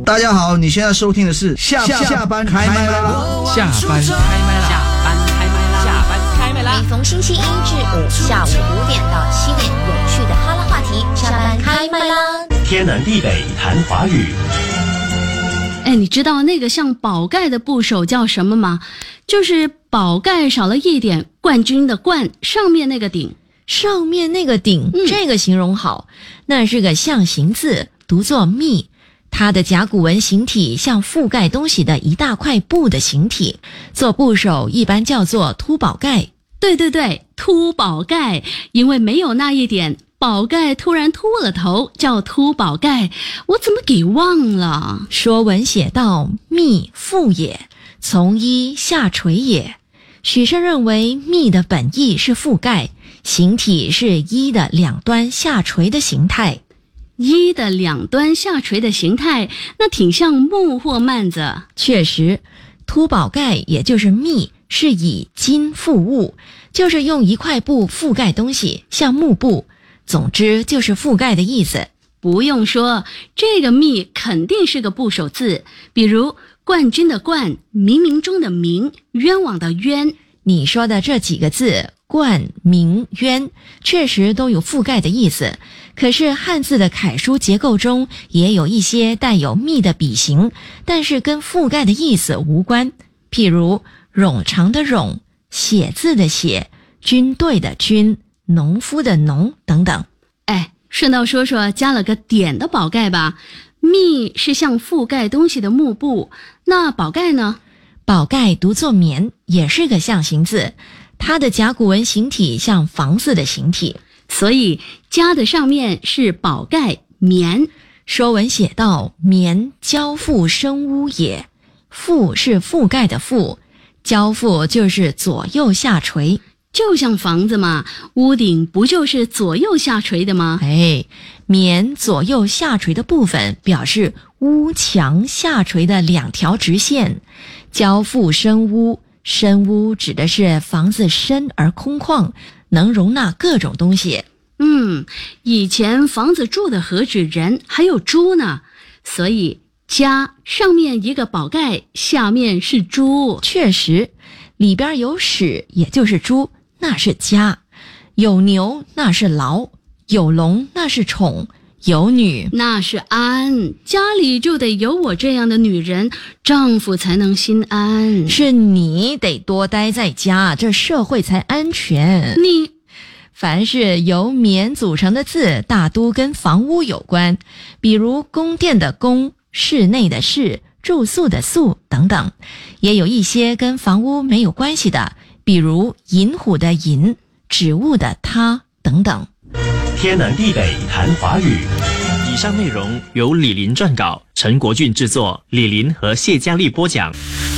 大家好，你现在收听的是下班开麦啦！ 下班开麦啦！下班开麦啦！ 每逢星期一至五下午5点到7点，有趣的哈拉话题，下班开麦啦！ 天南地北谈华语。 你知道那个像宝盖的部首叫什么吗？就是宝盖少了一点，冠军的冠上面那个顶。 上面那个顶，这个形容好，那是个象形字，读作密。它的甲骨文形体像覆盖东西的一大块布的形体，做部首一般叫做凸宝盖。 对，凸宝盖，因为没有那一点，宝盖突然秃了头，叫凸宝盖，我怎么给忘了？ 说文写道：密覆也，从一下垂也。许慎认为密的本意是覆盖，形体是一的两端下垂的形态。 一的两端下垂的形态，那挺像木或幔子。 确实，凸宝盖也就是密，是以金覆物，就是用一块布覆盖东西，像幕布。总之就是覆盖的意思。 不用说，这个密肯定是个部首字，比如冠军的冠，冥冥中的冥，冤枉的冤。 你说的这几个字，冠、冥、冤，确实都有覆盖的意思。可是汉字的楷书结构中也有一些带有密的笔形，但是跟覆盖的意思无关。譬如冗长的冗，写字的写，军队的军，农夫的农等等。 顺道说说加了个点的宝盖吧。密是像覆盖东西的幕布，那宝盖呢？ 宝盖读作棉，也是个象形字，它的甲骨文形体像房子的形体， 所以加的上面是宝盖棉。 说文写道：棉交覆生屋也。覆是覆盖的覆，交覆就是左右下垂， 就像房子嘛，屋顶不就是左右下垂的吗？ 棉左右下垂的部分表示屋墙下垂的两条直线。交覆深屋，深屋指的是房子深而空旷，能容纳各种东西。 以前房子住的何止人，还有猪呢，所以家上面一个宝盖，下面是猪。 确实，里边有屎，也就是猪，那是家；有牛，那是牢；有龙，那是宠；有女， 那是安。家里就得有我这样的女人，丈夫才能心安。 是你得多待在家，这社会才安全。凡是由棉组成的字，大都跟房屋有关，比如宫殿的宫，室内的室，住宿的宿等等。也有一些跟房屋没有关系的，比如银虎的银，植物的它等等。 天南地北谈华语。 以上内容由李林撰稿，陈国俊制作，李林和谢佳丽播讲。